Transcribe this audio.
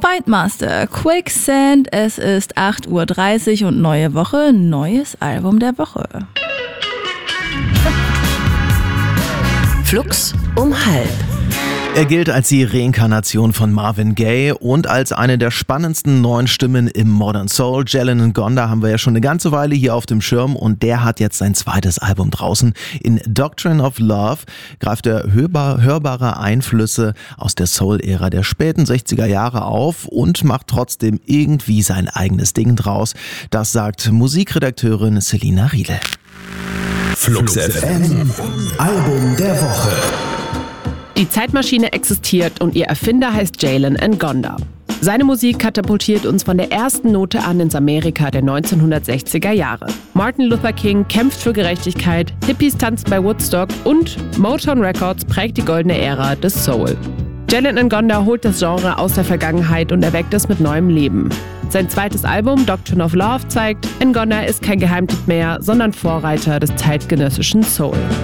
Spinemaster, Quicksand, es ist 8:30 Uhr und neue Woche, neues Album der Woche. Flux um 12:30. Er gilt als die Reinkarnation von Marvin Gaye und als eine der spannendsten neuen Stimmen im Modern Soul. Jalen Ngonda haben wir ja schon eine ganze Weile hier auf dem Schirm und der hat jetzt sein zweites Album draußen. In Doctrine of Love greift er hörbare Einflüsse aus der Soul-Ära der späten 60er Jahre auf und macht trotzdem irgendwie sein eigenes Ding draus. Das sagt Musikredakteurin Selina Riedel. Flux FM, Album der Woche. Die Zeitmaschine existiert und ihr Erfinder heißt Jalen Ngonda. Seine Musik katapultiert uns von der ersten Note an ins Amerika der 1960er Jahre. Martin Luther King kämpft für Gerechtigkeit, Hippies tanzen bei Woodstock und Motown Records prägt die goldene Ära des Soul. Jalen Ngonda holt das Genre aus der Vergangenheit und erweckt es mit neuem Leben. Sein zweites Album Doctrine of Love zeigt, Ngonda ist kein Geheimtipp mehr, sondern Vorreiter des zeitgenössischen Soul.